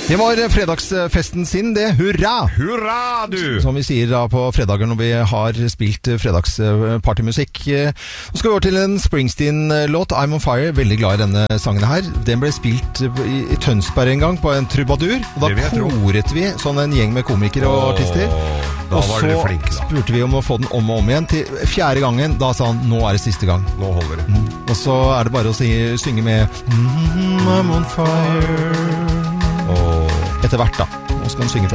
Det var fredagsfesten sin, det. Hurra! Hurra, du! Som vi sier da på fredager når vi har spilt fredagspartymusikk. Nå skal vi over til en Springsteen-låt, I'm on Fire. Veldig glad i denne sangen her. Den ble spilt i Tønsberg en gang på en trubadur, og da koret vi sånn en gjeng med komikere og artister. Og så spurte vi om å få den om og om igjen. Til 4. gangen, da sa han, nå er det siste gang. Nå holder det. Og så er det bare å synge med I'm on fire. Etter hvert da. Nå skal han synge